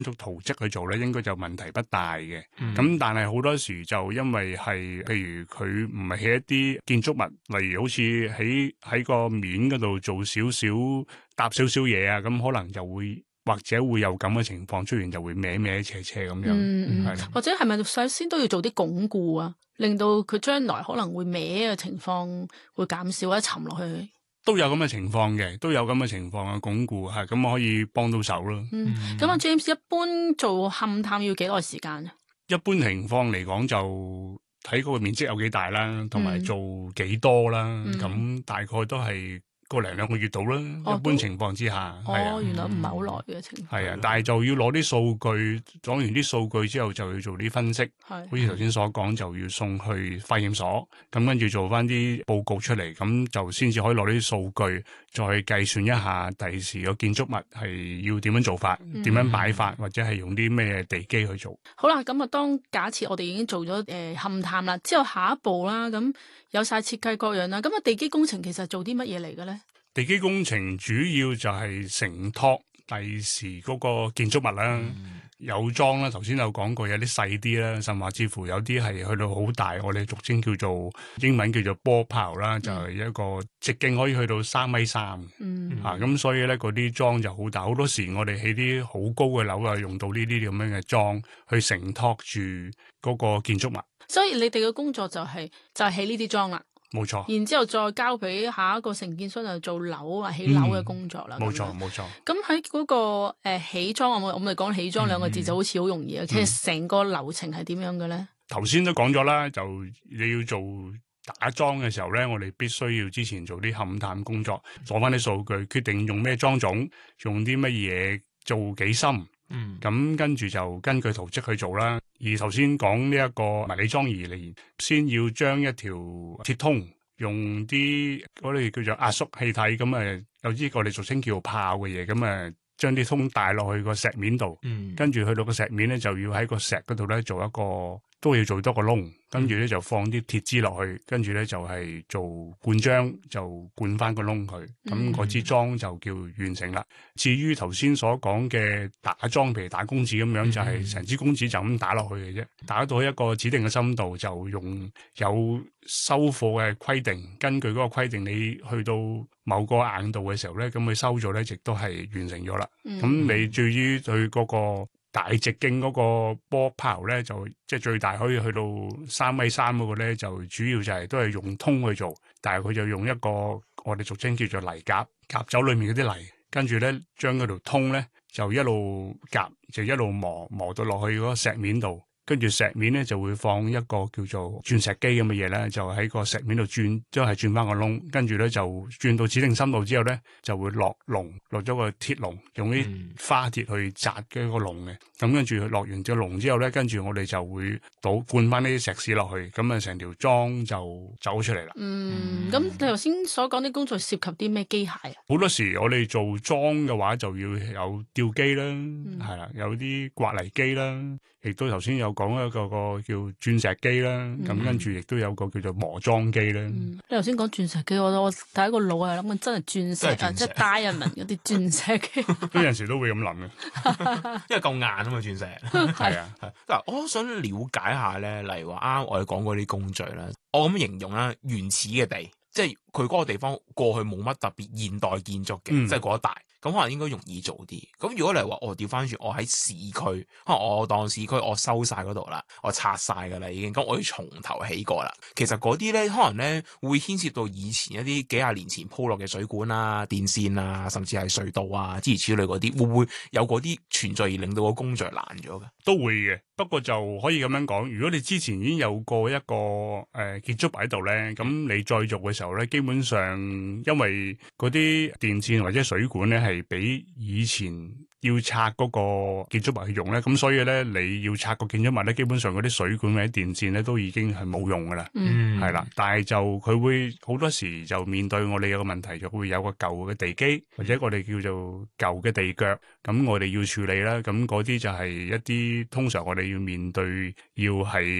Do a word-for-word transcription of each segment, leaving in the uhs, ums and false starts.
做圖則去做咧，應該就問題不大嘅。咁、 嗯、 但係好多時就因為係，譬如佢唔係起一啲建築物，例如好似喺喺個面嗰度做少少搭少少嘢啊，咁可能就會或者會有咁嘅情況出現，就會歪歪斜斜咁樣。 嗯嗯， 係或者係咪首先都要做啲鞏固啊，令到佢將來可能會歪嘅情況會減少，或者沉落去。 都有咁嘅情況嘅，都有咁嘅情況嘅鞏固係，咁可以幫到手咯。 嗯，咁啊 James 一般做勘探要幾耐時間啊？ 一般情況嚟講就睇嗰個面積有幾大啦，同埋做幾多啦，咁、嗯、大概都係個零兩個月到啦、哦。一般情況之下， 哦， 啊、 原來唔係好耐嘅情況。 係啊，但係就要攞啲數據，攞完啲數據之後就要做啲分析。係，好似頭先所講，就要送去化驗所，咁跟住做翻啲報告出嚟，咁就先至可以攞啲數據，再計算一下第時個建築物係要點樣做法，點、嗯、樣擺法，或者係用啲咩地基去做。 好啦，咁啊，當假設我哋已經做咗誒勘探啦，之後下一步啦，咁有晒設計各樣啦，咁啊地基工程其實做啲乜嘢嚟嘅咧？ 地基工程主要就係承托第時嗰個建築物啦、嗯，有裝啦，頭先有講過有啲細啲啦，甚至乎有啲係去到好大，我哋俗稱叫做英文叫做波炮啦，就係、是、一個直徑可以去到三米三，嗯，啊咁所以咧嗰啲裝就好大，好多時我哋起啲好高嘅樓啊，用到呢啲咁樣嘅裝去承托住嗰個建築物。 所以你哋嘅工作就係、是、就係起呢啲裝啦。 冇錯， 然之後再交俾下一個承建商就做樓啊起樓嘅工作啦。 冇錯冇錯。 咁喺嗰個誒、呃、起裝，我我哋講起裝兩個字就好似好容易啊、嗯。其實成個流程係點樣嘅咧？ 頭先都講咗啦，就你要做打樁嘅時候咧，我哋必須要之前做啲勘探工作，攞翻啲數據，決定用咩樁種，用啲乜嘢做幾深。嗯，咁跟住就根據圖則去做啦。而頭先講呢一個迷你樁儀嚟，先要將一條鐵通用啲嗰啲叫做壓縮氣體，咁誒有啲我哋俗稱叫炮嘅嘢，咁誒將啲通帶落去個石面度。嗯，跟住去到個石面咧，就要喺個石嗰度咧做一個，都要做多個窿，跟住咧就放啲鐵枝落去，跟住咧就係做灌漿，就灌翻個窿佢，咁嗰支樁就叫完成啦。至於頭先所講嘅打樁，譬如打公子咁樣，就係成支公子就咁打落去嘅啫，打到一個指定嘅深度，就用有收貨嘅規定，根據嗰個規定，你去到某個硬度嘅時候咧，咁佢收咗咧，亦都係完成咗啦。咁、嗯、你至於對嗰個大直徑嗰個波炮咧，就即係最大可以去到三米三嗰個咧，就主要就係都係用通去做，但係佢就用一個我哋俗稱叫做泥夾夾走裏面嗰啲泥，跟住咧將嗰條通咧就一路夾，就一路磨磨到落去嗰個石面度。跟住石面咧就會放一個叫做鑽石機咁嘅嘢咧，就喺個石面度轉，即係轉翻個窿。跟住咧就轉到指定深度之後咧，就會落籠，落咗個鐵籠，用啲花鐵去紮嘅個籠嘅。咁跟住落完個籠之後咧，跟住我哋就會倒灌翻呢啲石屎落去，咁啊成條樁就走出嚟啦。 嗯，咁你頭先所講啲工作涉及啲咩機械啊？ 好多時我哋做樁嘅話，就要有吊機啦，係、嗯、啦，有啲刮泥機啦，亦都頭先有講一個個叫鑽石機啦，咁、嗯、跟住亦都有個叫做磨樁機啦。 嗯、你頭先講鑽石機，我我第一個腦係諗緊真係鑽石啊，即係 diamond 嗰啲鑽石機。 有陣時都會咁諗嘅， 因為夠硬啊嘛鑽石。係啊，嗱，我想了解下咧，例如話啱啱我哋講嗰啲工序啦，我咁形容啦，原始嘅地，即係佢嗰個地方過去冇乜特別現代建築嘅、嗯，即係嗰一帶。咁可能應該容易做啲。咁如果嚟話，我調翻轉，我喺市區，可能我當市區我收晒嗰度啦，我拆晒噶啦已經，咁我要從頭起過啦。其實嗰啲咧，可能咧會牽涉到以前一啲幾廿年前鋪落嘅水管啊、電線啊，甚至係隧道啊，諸如此類嗰啲，會唔會有嗰啲存在而令到個工序難咗嘅？ 都會嘅，不過就可以咁樣講，如果你之前已經有過一個誒、呃、建築物喺度咧，咁你再做嘅時候咧，基本上因為嗰啲電線或者水管咧係比以前要拆嗰個建築物去用咧，咁所以咧你要拆個建築物咧，基本上嗰啲水管或者電線咧都已經係冇用噶啦，嗯，係啦，但係就佢會好多時就面對我哋有個問題，就會有個舊嘅地基或者我哋叫做舊嘅地腳，咁我哋要處理啦，咁嗰啲就係一啲通常我哋要面對要係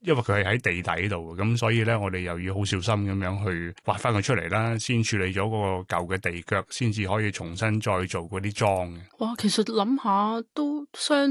因為佢係喺地底度，咁所以咧我哋又要好小心咁樣去挖翻佢出嚟啦，先處理咗嗰個舊嘅地腳，先至可以重新再做嗰啲樁嘅。 哇，其實諗下都相